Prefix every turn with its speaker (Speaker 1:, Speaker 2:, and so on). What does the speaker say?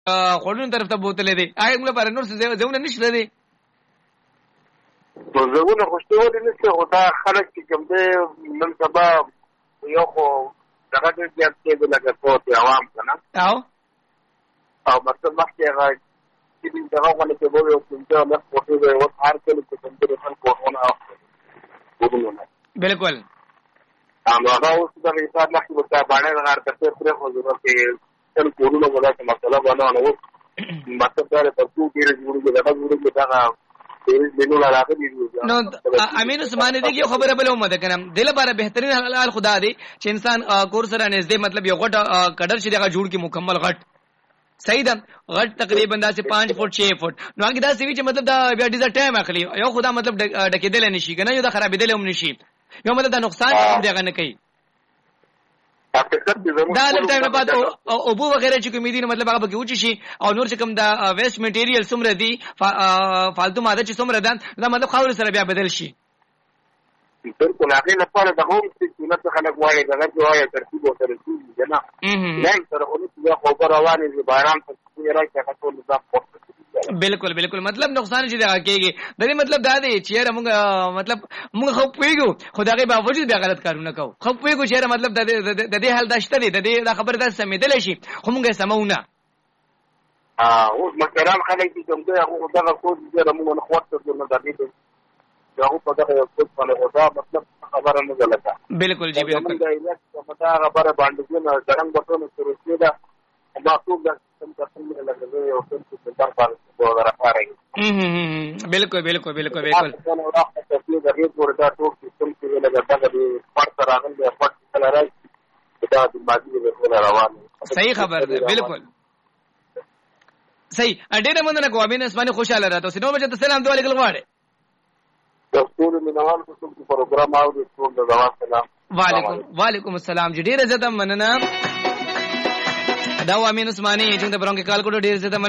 Speaker 1: خورونو طرف ته بوتلې دي هغه موږ لپاره نور څه ځونه نشته دي
Speaker 2: زغونه خوشتوري نشته خو دا خلک چې کوم دي نن سبا یو خو دغه دې چې د لګا ټول عوام کنه او مطلب مخکې هغه چې دغه غوښنه کې وو کوم څه نه کوټه وي او هر کله چې کوم څه خلک کوونه ودونه
Speaker 1: بالکل
Speaker 2: هغه اوس د حساب نه کې وتا باندې هغه ترته پرې خو ضرورت کې تل کوونه ولا څه مسله باندې نو مطلب دا په څو کې جوړیږي دا جوړیږي دا
Speaker 1: نو امین عثماني دغه خبره بل ومده کنه دله لپاره بهترین حل خدا دی چې انسان کور سره نږدې مطلب یو غټ کډر شي دغه جوړ کی مکمل غټ صحیح ده غټ تقریبا داسې 5 فوټ 6 فوټ نو هغه داسې وی چې مطلب دا بیا ډیزا ټایم اخلي یو خدا مطلب ډکېدل نشي کنه یو د خرابېدل هم نشي یو مطلب د نقصان دغه نه کوي دا د ټایم په بعد او بو وغیرہ چې کوم دي مطلب هغه به وچی شي او نور چې کوم دا ویسټ میټیریل سمره دي فالتو ماده چې سمره ده دا مطلب خاور سره بیا بدل شي
Speaker 2: بالکل هغه لپاره د هوم سکیورټي خلک وایي دا چې وایي ترتیب او ترتیب دي نه نه سره اونې چې خبر روانه دي باران څخه راځي هغه ټول ځاب
Speaker 1: بالکل بالکل مطلب نقصان چې دا کېږي د دې مطلب دا دی چې موږ مطلب موږ خو پوهیږو خدای به باوجود بیا غلط کارونه کوو خو پوهیږو چې مطلب د دې حل داشته دی د دې خبر دا سمېدل شي خو موږ سمونه
Speaker 2: او مکرام خلک چې کوم دی هغه دغه کوډ چې موږ نه خوښته نه درې هغه په دغه کوډ باندې ودا مطلب خبره نه غلطه
Speaker 1: بالکل جی بالکل
Speaker 2: دا یو څه خبره باندې نه څنګه بټونه شروع کیدا ما ټول د څنګه څنګه لګوي او څنګه څنګه باندې ودا راځي
Speaker 1: بالکل بالکل بالکل بالکل
Speaker 2: نو راځي چې دا ریټ ورته ټول سیستم کې لګا دا د پټ راغلی د پټ کلرای دا د باندې له روان
Speaker 1: صحیح خبر ده بالکل صحیح اډیره مونږ نه کوو امین اسماني خوشاله راته سينو بچ ته سلام دوه لیکل غواړي
Speaker 2: دستور مینوال کو څه پروګرام او د ټول د جواب سلام
Speaker 1: وعلیکم السلام جی ډیره زته مننه دا امین عثماني چې د برونګ کال کوډ ډیره زته